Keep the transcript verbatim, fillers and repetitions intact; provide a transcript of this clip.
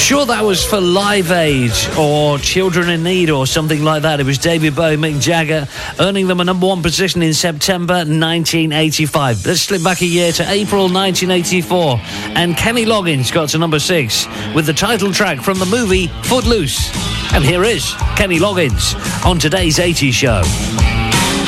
Sure, that was for Live Aid or Children in Need or something like that. It was David Bowie, Mick Jagger, earning them a number one position in September nineteen eighty-five. Let's slip back a year to April nineteen eighty-four, and Kenny Loggins got to number six with the title track from the movie Footloose. And here is Kenny Loggins on today's eighties show.